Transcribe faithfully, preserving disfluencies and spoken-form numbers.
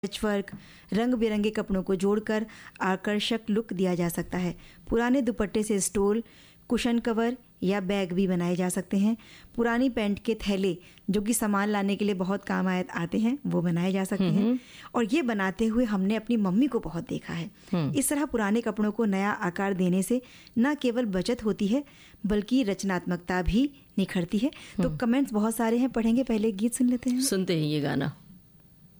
Patchwork, रंग बिरंगे कपड़ों को जोड़कर आकर्षक लुक दिया जा सकता है। पुराने दुपट्टे से स्टोल, कुशन कवर या बैग भी बनाए जा सकते हैं। पुरानी पैंट के थैले जो कि सामान लाने के लिए बहुत काम आए आते हैं, वो बनाए जा सकते हैं। और ये बनाते हुए हमने अपनी मम्मी को बहुत देखा है। इस तरह पुराने कपड़ों को नया आकार देने से न केवल बचत होती है बल्कि रचनात्मकता भी निखरती है। तो कमेंट्स बहुत सारे हैं, पढ़ेंगे, पहले गीत सुन लेते हैं। सुनते हैं ये गाना।